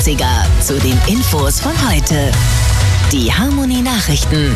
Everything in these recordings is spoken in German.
Klassiker zu den Infos von heute. Die Harmony Nachrichten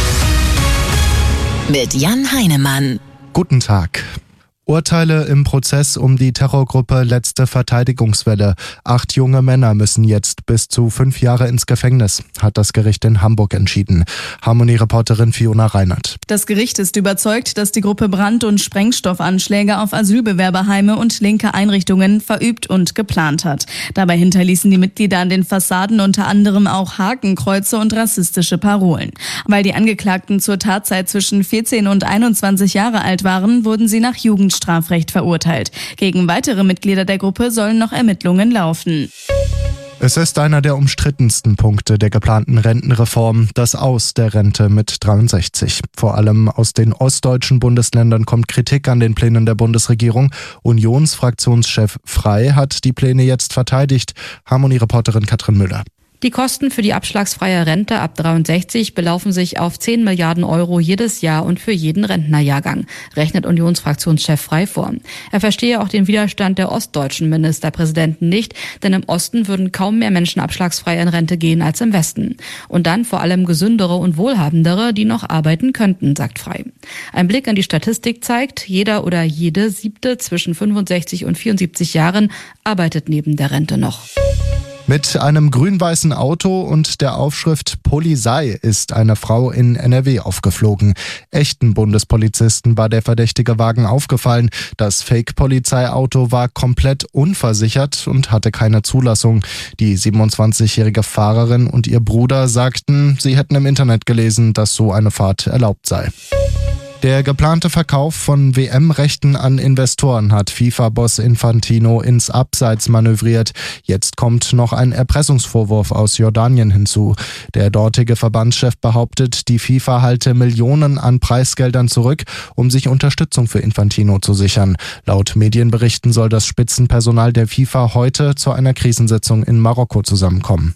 mit Jan Heinemann. Guten Tag. Urteile im Prozess um die Terrorgruppe Letzte Verteidigungswelle. 8 junge Männer müssen jetzt bis zu 5 Jahre ins Gefängnis, hat das Gericht in Hamburg entschieden. Harmony-Reporterin Fiona Reinert. Das Gericht ist überzeugt, dass die Gruppe Brand- und Sprengstoffanschläge auf Asylbewerberheime und linke Einrichtungen verübt und geplant hat. Dabei hinterließen die Mitglieder an den Fassaden unter anderem auch Hakenkreuze und rassistische Parolen. Weil die Angeklagten zur Tatzeit zwischen 14 und 21 Jahre alt waren, wurden sie nach Jugendstrafrecht verurteilt. Gegen weitere Mitglieder der Gruppe sollen noch Ermittlungen laufen. Es ist einer der umstrittensten Punkte der geplanten Rentenreform, das Aus der Rente mit 63. Vor allem aus den ostdeutschen Bundesländern kommt Kritik an den Plänen der Bundesregierung. Unionsfraktionschef Frey hat die Pläne jetzt verteidigt. Harmony-Reporterin Katrin Müller. Die Kosten für die abschlagsfreie Rente ab 63 belaufen sich auf 10 Milliarden Euro jedes Jahr und für jeden Rentnerjahrgang, rechnet Unionsfraktionschef Frey vor. Er verstehe auch den Widerstand der ostdeutschen Ministerpräsidenten nicht, denn im Osten würden kaum mehr Menschen abschlagsfrei in Rente gehen als im Westen. Und dann vor allem gesündere und wohlhabendere, die noch arbeiten könnten, sagt Frey. Ein Blick in die Statistik zeigt, jeder oder jede Siebte zwischen 65 und 74 Jahren arbeitet neben der Rente noch. Mit einem grün-weißen Auto und der Aufschrift Polizei ist eine Frau in NRW aufgeflogen. Echten Bundespolizisten war der verdächtige Wagen aufgefallen. Das Fake-Polizeiauto war komplett unversichert und hatte keine Zulassung. Die 27-jährige Fahrerin und ihr Bruder sagten, sie hätten im Internet gelesen, dass so eine Fahrt erlaubt sei. Der geplante Verkauf von WM-Rechten an Investoren hat FIFA-Boss Infantino ins Abseits manövriert. Jetzt kommt noch ein Erpressungsvorwurf aus Jordanien hinzu. Der dortige Verbandschef behauptet, die FIFA halte Millionen an Preisgeldern zurück, um sich Unterstützung für Infantino zu sichern. Laut Medienberichten soll das Spitzenpersonal der FIFA heute zu einer Krisensitzung in Marokko zusammenkommen.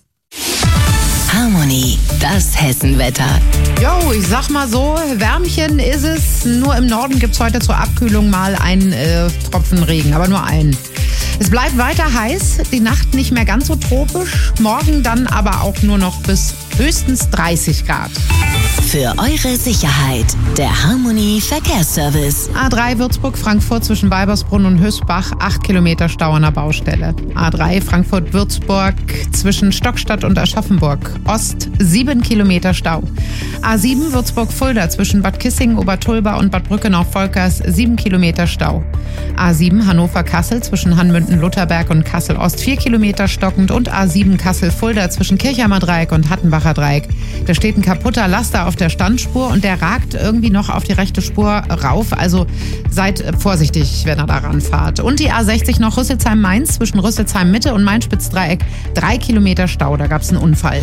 Harmony, das Hessenwetter. Jo, ich sag mal so, Wärmchen ist es. Nur im Norden gibt's heute zur Abkühlung mal einen Tropfen Regen, aber nur einen. Es bleibt weiter heiß, die Nacht nicht mehr ganz so tropisch, morgen dann aber auch nur noch bis höchstens 30 Grad. Für eure Sicherheit, der Harmony Verkehrsservice. A3 Würzburg-Frankfurt zwischen Weibersbrunn und Hösbach, 8 Kilometer Stau an der Baustelle. A3 Frankfurt-Würzburg zwischen Stockstadt und Aschaffenburg Ost, 7 Kilometer Stau. A7 Würzburg-Fulda zwischen Bad Kissingen, Obertulba und Bad Brückenau-Volkers, 7 Kilometer Stau. A7 Hannover-Kassel zwischen Hanmünden-Lutherberg und Kassel-Ost, 4 Kilometer stockend und A7 Kassel-Fulda zwischen Kirchheimer Dreieck und Hattenbacher Dreieck. Da steht ein kaputter Laster auf der Standspur und der ragt irgendwie noch auf die rechte Spur rauf. Also seid vorsichtig, wenn ihr da ranfahrt. Und die A60 noch Rüsselsheim-Mainz zwischen Rüsselsheim-Mitte und Main-Spitz-Dreieck, 3 Kilometer Stau. Da gab es einen Unfall.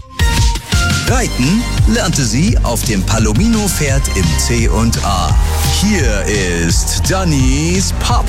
Reiten lernte sie auf dem Palomino-Pferd im C&A. Hier ist Dannys Pop